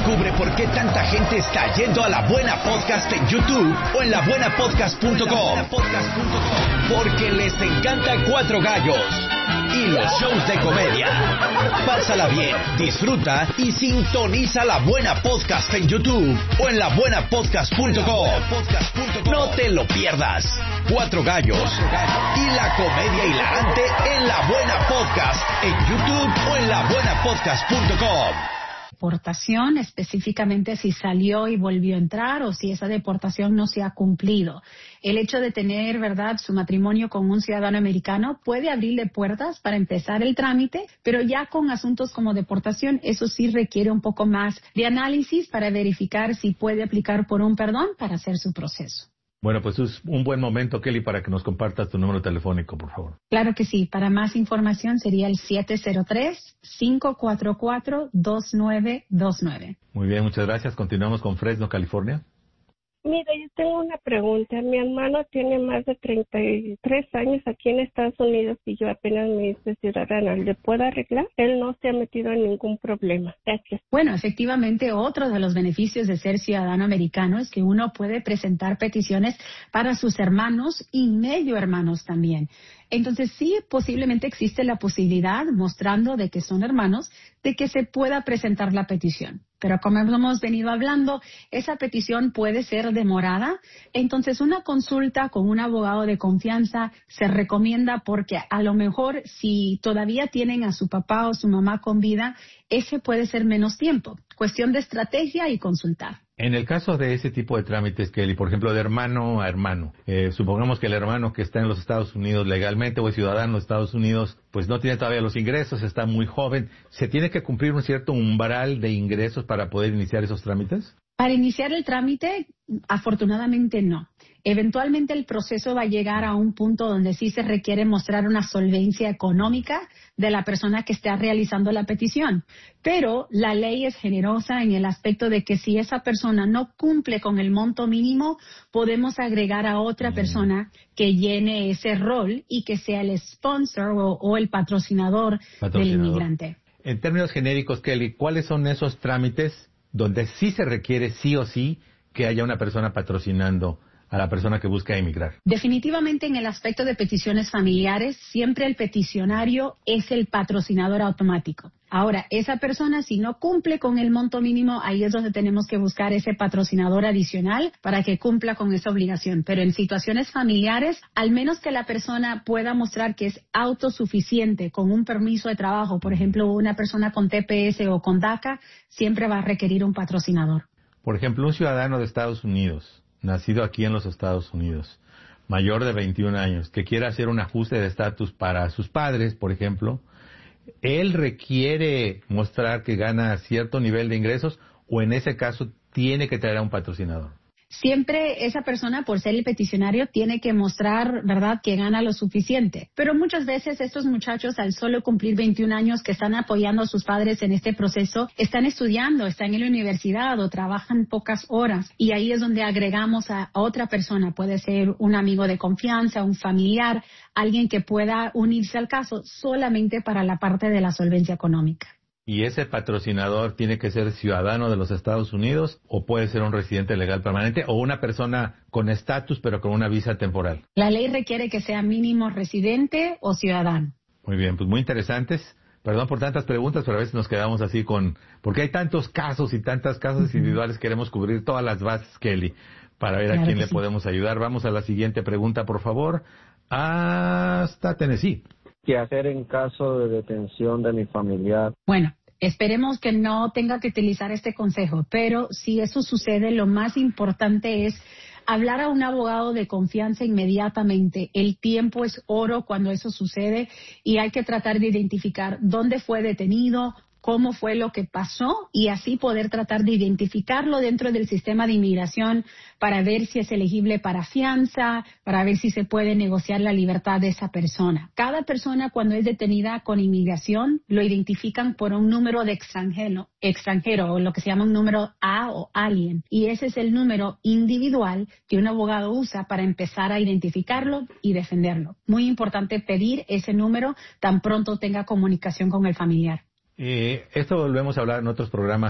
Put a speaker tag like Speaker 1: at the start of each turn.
Speaker 1: Descubre por qué tanta gente está yendo a La Buena Podcast en YouTube o en labuenapodcast.com. Porque les encanta Cuatro Gallos y los shows de comedia. Pásala bien, disfruta y sintoniza La Buena Podcast en YouTube o en labuenapodcast.com. No te lo pierdas. Cuatro Gallos y la comedia hilarante en La Buena Podcast en YouTube o en labuenapodcast.com.
Speaker 2: Deportación, específicamente si salió y volvió a entrar o si esa deportación no se ha cumplido. El hecho de tener, ¿verdad?, su matrimonio con un ciudadano americano puede abrirle puertas para empezar el trámite, pero ya con asuntos como deportación, eso sí requiere un poco más de análisis para verificar si puede aplicar por un perdón para hacer su proceso.
Speaker 3: Bueno, pues es un buen momento, Kelly, para que nos compartas tu número telefónico, por favor.
Speaker 2: Claro que sí. Para más información sería el 703-544-2929.
Speaker 3: Muy bien, muchas gracias. Continuamos con Fresno, California.
Speaker 4: Mira, yo tengo una pregunta. Mi hermano tiene más de 33 años aquí en Estados Unidos y yo apenas me hice ciudadana. ¿Le puedo arreglar? Él no se ha metido en ningún problema. Gracias.
Speaker 2: Bueno, efectivamente, otro de los beneficios de ser ciudadano americano es que uno puede presentar peticiones para sus hermanos y medio hermanos también. Entonces, sí, posiblemente existe la posibilidad, mostrando de que son hermanos, de que se pueda presentar la petición. Pero como hemos venido hablando, esa petición puede ser demorada. Entonces, una consulta con un abogado de confianza se recomienda porque a lo mejor si todavía tienen a su papá o su mamá con vida, ese puede ser menos tiempo. Cuestión de estrategia y consultar.
Speaker 3: En el caso de ese tipo de trámites, Kelly, por ejemplo, de hermano a hermano, supongamos que el hermano que está en los Estados Unidos legalmente o es ciudadano de Estados Unidos, pues no tiene todavía los ingresos, está muy joven, ¿se tiene que cumplir un cierto umbral de ingresos para poder iniciar esos trámites?
Speaker 2: Para iniciar el trámite, afortunadamente no. Eventualmente el proceso va a llegar a un punto donde sí se requiere mostrar una solvencia económica de la persona que está realizando la petición. Pero la ley es generosa en el aspecto de que si esa persona no cumple con el monto mínimo, podemos agregar a otra persona que llene ese rol y que sea el sponsor o el patrocinador del inmigrante.
Speaker 3: En términos genéricos, Kelly, ¿cuáles son esos trámites donde sí se requiere sí o sí que haya una persona patrocinando a la persona que busca emigrar?
Speaker 2: Definitivamente en el aspecto de peticiones familiares, siempre el peticionario es el patrocinador automático. Ahora, esa persona si no cumple con el monto mínimo, ahí es donde tenemos que buscar ese patrocinador adicional para que cumpla con esa obligación. Pero en situaciones familiares, al menos que la persona pueda mostrar que es autosuficiente con un permiso de trabajo, por ejemplo, una persona con TPS o con DACA, siempre va a requerir un patrocinador.
Speaker 3: Por ejemplo, un ciudadano de Estados Unidos, nacido aquí en los Estados Unidos, mayor de 21 años, que quiera hacer un ajuste de estatus para sus padres, por ejemplo, ¿él requiere mostrar que gana cierto nivel de ingresos o en ese caso tiene que traer a un patrocinador?
Speaker 2: Siempre esa persona, por ser el peticionario, tiene que mostrar, ¿verdad?, que gana lo suficiente. Pero muchas veces estos muchachos, al solo cumplir 21 años, que están apoyando a sus padres en este proceso, están estudiando, están en la universidad o trabajan pocas horas. Y ahí es donde agregamos a otra persona. Puede ser un amigo de confianza, un familiar, alguien que pueda unirse al caso solamente para la parte de la solvencia económica.
Speaker 3: ¿Y ese patrocinador tiene que ser ciudadano de los Estados Unidos o puede ser un residente legal permanente o una persona con estatus pero con una visa temporal?
Speaker 2: La ley requiere que sea mínimo residente o ciudadano.
Speaker 3: Muy bien, pues muy interesantes. Perdón por tantas preguntas, pero a veces nos quedamos así porque hay tantos casos y tantas casos individuales, queremos cubrir todas las bases, Kelly, para ver a quién le podemos ayudar. Vamos a la siguiente pregunta, por favor. Hasta Tennessee.
Speaker 5: ¿Qué hacer en caso de detención de mi familiar?
Speaker 2: Bueno, esperemos que no tenga que utilizar este consejo, pero si eso sucede, lo más importante es hablar a un abogado de confianza inmediatamente. El tiempo es oro cuando eso sucede y hay que tratar de identificar dónde fue detenido, cómo fue lo que pasó y así poder tratar de identificarlo dentro del sistema de inmigración para ver si es elegible para fianza, para ver si se puede negociar la libertad de esa persona. Cada persona cuando es detenida con inmigración lo identifican por un número de extranjero o lo que se llama un número A o alien y ese es el número individual que un abogado usa para empezar a identificarlo y defenderlo. Muy importante pedir ese número tan pronto tenga comunicación con el familiar.
Speaker 3: Esto volvemos a hablar en otros programas.